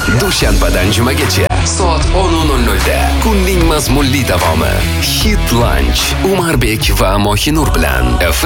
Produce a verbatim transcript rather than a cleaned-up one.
Dushanbadan jumagacha soat o'n nol nol da kunning mazmunli davomi Hit Lunch Umarbek va Mohinur bilan F